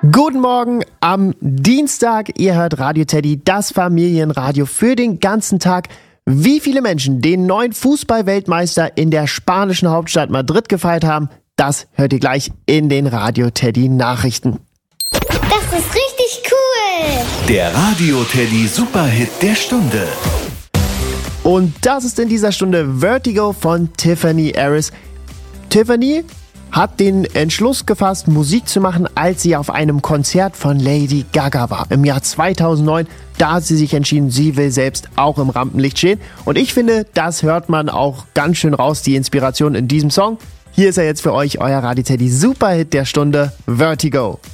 Guten Morgen am Dienstag. Ihr hört Radio Teddy, das Familienradio für den ganzen Tag. Wie viele Menschen den neuen Fußball-Weltmeister in der spanischen Hauptstadt Madrid gefeiert haben, das hört ihr gleich in den Radio Teddy Nachrichten. Das ist richtig cool. Der Radio Teddy Superhit der Stunde. Und das ist in dieser Stunde Vertigo von Tiffany Harris. Tiffany hat den Entschluss gefasst, Musik zu machen, als sie auf einem Konzert von Lady Gaga war. Im Jahr 2009, da hat sie sich entschieden, sie will selbst auch im Rampenlicht stehen. Und ich finde, das hört man auch ganz schön raus, die Inspiration in diesem Song. Hier ist er jetzt für euch, euer Radio Teddy Superhit der Stunde, Vertigo.